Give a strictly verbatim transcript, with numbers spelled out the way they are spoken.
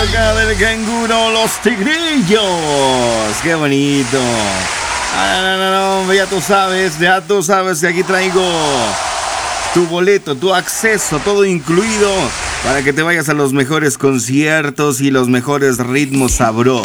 acá del canguro, los tigrillos. Qué bonito. Ah, no, no, no, ya tú sabes, ya tú sabes que aquí traigo tu boleto, tu acceso, todo incluido para que te vayas a los mejores conciertos y los mejores ritmos sabrosos.